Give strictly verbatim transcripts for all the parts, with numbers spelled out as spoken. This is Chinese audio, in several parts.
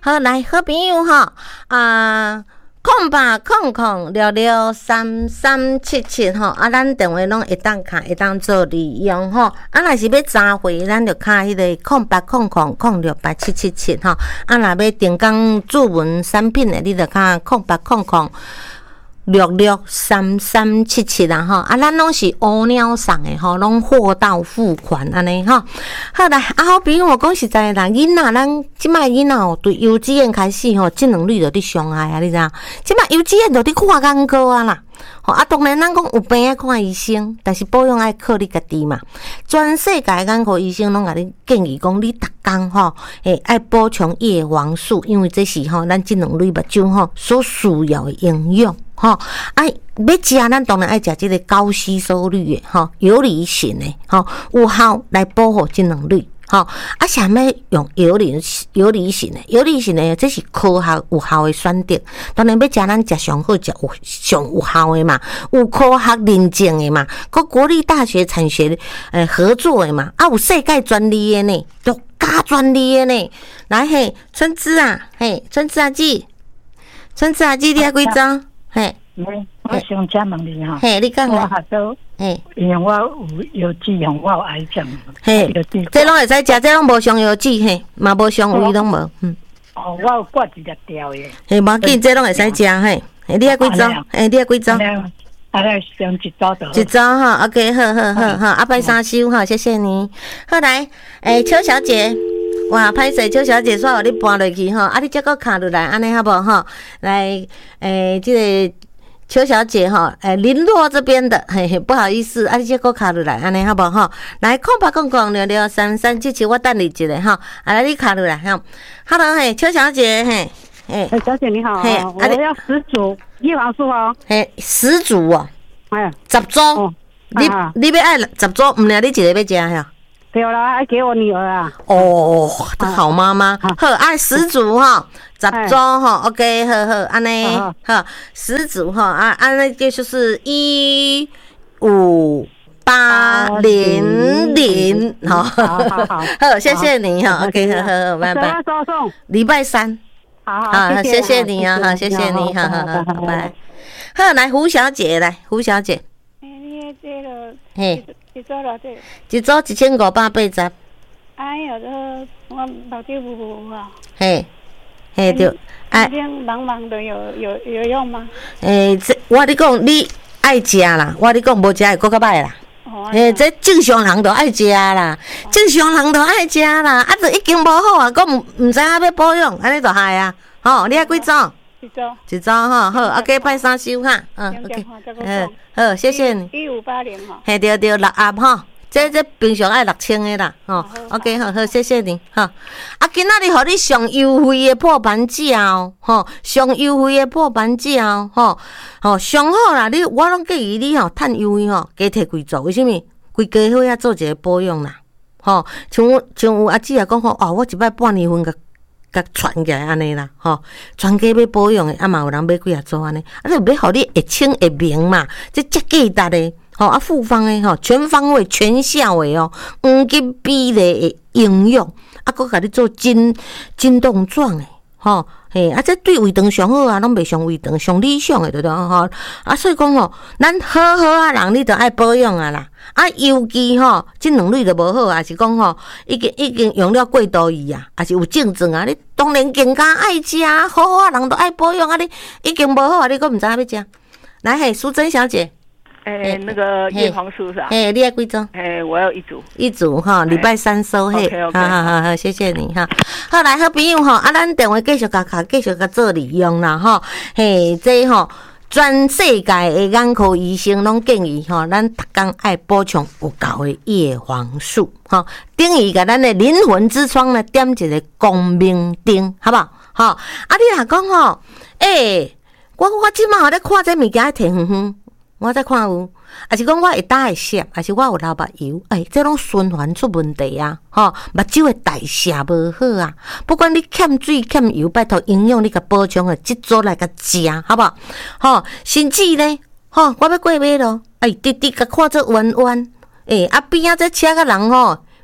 好，来，好朋友吼啊。空八空空六六三三七七吼，啊，咱电话拢会当卡，会当做利用吼。啊，若是要查回，咱就卡迄个空八空空空六八七七七吼。啊，若要定岗注文产品的，你就卡空八空空六六三三七七啦吼。啊，咱拢是乌鸟送的吼，拢货到付款安尼吼。好来，啊好朋友，我讲实在啦，囡仔咱即摆囡仔哦，对幼稚园开始吼，智能率就伫上海啊，你知影？即摆幼稚园就伫看眼科啊啦。吼啊，当然咱讲有病爱看医生，但是保养爱靠你家己嘛。全世界眼科医生拢甲你建议讲，你逐工吼，诶爱补充叶黄素，因为这是吼咱智能率目睭吼所需要的营养。吼，啊，要食咱当然爱食即个高吸收率的吼，游离型的吼，有效来保护智能率。吼，啊，啥物用游离游离型的？游离型的，这是科学有效的选择。当然要食咱食上好，食有上有效的嘛，有科学认证的嘛，佮国立大学产学诶合作的嘛，啊，有世界专利的呢，独家专利的呢。来嘿，春枝啊，嘿，春枝阿姊，春枝阿姊，你爱几张？嘿， 我想请问你哈， 嘿，你讲我下周，嘿，因为我有有脂肪，我有癌症， 嘿，这拢会使食，这拢无伤药脂，嘿，嘛无伤胃拢无，嗯。 哦，我有挂一粒条的。 嘿，无紧，这拢会使食，嘿，嘿，你爱几张？嘿，你爱几张？ 啊，来上一周就。 一周哈 ，OK， 好好好好，阿拜三收哈，谢谢你。好来，诶，邱小姐。哇，歹势，邱小姐煞互你搬落去吼，啊，你则搁卡落来，安尼好无吼？来，诶，即、這个邱小姐吼，诶，林洛这边的，嘿嘿，不好意思，啊，你则搁卡落来，安尼好无吼？来，空八空空六六三三七七，我等你一下吼，啊，来你卡落来吼。Hello， 嘿，邱小姐，嘿， 嘿，小姐你好，嘿，我要十组叶黄素哦， 嘿，十组哦， 哎， 十组，哦、你、啊、你要爱十组，毋然你一个要食呀？ 对啦，还给我女儿啊！ 哦，好妈妈，好，按十组哈，十组哈 ，OK， 好好，安尼好，十组哈，啊，安那个就是一五八零零，好，好好好，谢谢你哈 ，OK， 好好好，拜拜。 什么时候送？ 礼拜三。 好好， 谢谢你啊，好，谢谢你，好好好，拜拜。好，来胡小姐，来胡小姐。 你这个， 嘿。 一组偌济？ 一组一千五百八十。 哎呀，这我目睭糊糊啊。 嘿，嘿对。 哎，忙忙的有有有用吗？ 诶，这我你讲你爱食啦，我你讲无食会搁较歹啦。诶，这正常人都爱食啦，正常人都爱食啦，啊，就已经无好啊，搁毋毋知影要保养，安尼就害啊。吼，你爱几组？ 一组。 一组吼，好，啊，加派三收哈，嗯 ，OK， 好，好，谢谢你。 一五八零哈。 嘿，对对，六盒吼，这这平常爱六千的啦，吼 ，OK， 好好，谢谢你，哈。啊，今仔日互你上优惠的破盘价哦，吼，上优惠的破盘价哦，吼，吼，上好啦，你我拢建议你吼，趁优惠吼，加摕几组，为什么？规家伙仔做一个保养啦，吼，像像有阿姊也讲吼，哦，我一摆半年份个。甲传起来安尼啦，吼，全家要保养的，啊嘛有人买几啊组安尼，啊，就要互你会清会明嘛，这足价值的，吼，啊复方的吼，全方位、全效的哦，黄金比例的营养，啊，佮甲你做真真动状的，吼，嘿，啊，这对胃肠上好啊，拢袂伤胃肠，上理想的对对吼，啊，所以讲吼，咱好好啊人，你着爱保养啊啦。啊，尤其吼，即两类都无好，也是讲吼，已经已经用了过度药啊，也是有症状啊。你当然更加爱食，好啊，人都爱保养啊。你已经无好啊，你阁毋知影要食。来，嘿，淑珍小姐， 诶、欸，那个叶黄素是吧？ 诶，你爱几组？ 诶、欸，我要一组。 一组哈，礼拜三收嘿。 OK OK。 好好好好，谢谢你哈。好来，好朋友吼，啊，咱电话继续甲卡，继续甲做利用啦吼。嘿，这吼。全世界的眼科医生拢建议吼，咱逐工爱补充有够的叶黄素，吼，等于甲咱的灵魂之窗呢点一个光明灯，好不好？吼，啊，你若讲吼，诶、欸，我我即马咧看这物件摕远远，我再看有，还是讲我会打会涩，还是我有流目油，诶、欸，这拢循环出问题啊，吼，目睭的代谢无好啊。不管你欠水欠油，拜托营养你甲补充的，即组来甲食，好不好？吼，甚至呢，吼，我要过马路，哎，直直甲看做弯弯，诶、欸，啊边仔这车甲人吼，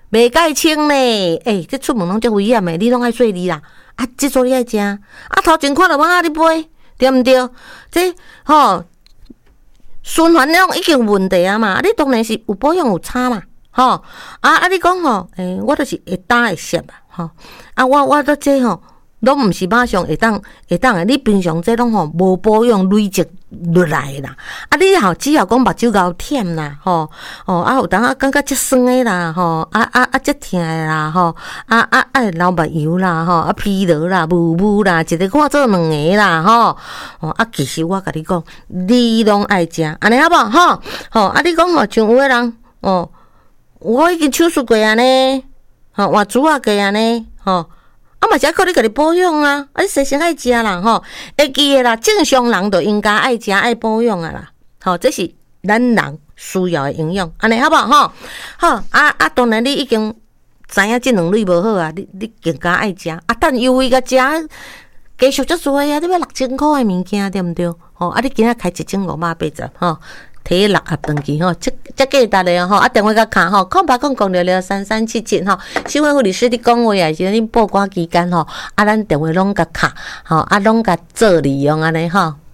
袂解清呢，诶、欸，这出门拢足危险的，你拢爱细腻啦。啊，这做你爱食，啊头前看到往啊你买，对毋对？这吼循环量已经有问题啊嘛，啊你当然是有保养有差嘛，吼啊啊你讲吼，诶、欸，我都是会打会摄啊，吼啊我我都这吼。拢毋是马上会当会当诶，你平常这拢吼无保养累积落来啦。啊，你吼只要讲目睭枵忝啦，吼哦啊有当啊感觉足酸诶啦，吼啊啊啊足疼诶啦，吼啊啊啊流目油啦，吼啊疲劳啦、雾雾啦，一个看做两个啦，吼哦啊其实我甲你讲，你拢爱食，安尼好无吼吼啊你讲吼像有诶人哦，我已經手術過啊呢，吼換煮啊過啊呢，吼。啊嘛是可你家己保养啊，啊你生生爱食啦吼，会记诶啦，正常人就应该爱食爱保养啊啦，吼，这是咱人需要诶营养，安尼好无吼？好啊啊，当然你已经知影即两类无好啊，你你更加爱食啊，但优惠甲食，家属足多啊，你要六千箍诶物件对毋对？吼，啊你今仔开一千五百八十吼。摕六盒登记吼，这这价值的吼，啊电话甲卡吼，空八空空六六三三七七吼，新闻护理师伫讲话啊，是恁报关期间吼，啊咱电话拢甲卡吼，啊拢甲做利用安尼吼。